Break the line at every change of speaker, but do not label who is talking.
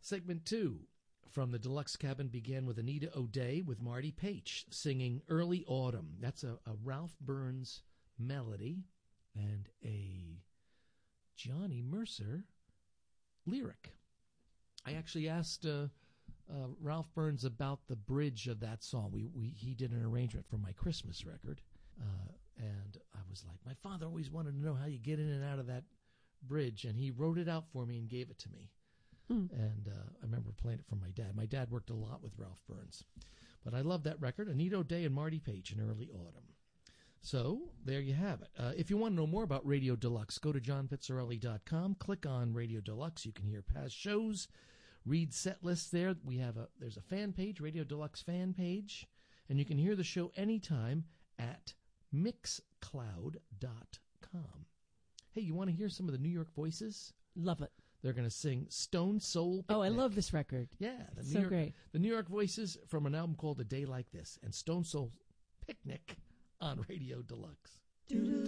Segment 2 from the Deluxe Cabin began with Anita O'Day with Marty Page singing Early Autumn. That's a Ralph Burns melody and a Johnny Mercer lyric. I actually asked Ralph Burns about the bridge of that song. He did an arrangement for my Christmas record, and I was like, my father always wanted to know how you get in and out of that bridge, and he wrote it out for me and gave it to me. And I remember playing it for my dad. My dad worked a lot with Ralph Burns. But I love that record, Anita O'Day and Marty Page in Early Autumn. So there you have it. If you want to know more about Radio Deluxe, go to johnpizzarelli.com. Click on Radio Deluxe. You can hear past shows, read set lists there. There's a fan page, Radio Deluxe fan page, and you can hear the show anytime at mixcloud.com. Hey, you want to hear some of the New York voices?
Love it.
They're going to sing Stone Soul Picnic.
Oh, I love this record.
Yeah.
Great.
The New York Voices from an album called A Day Like This and Stone Soul Picnic on Radio Deluxe.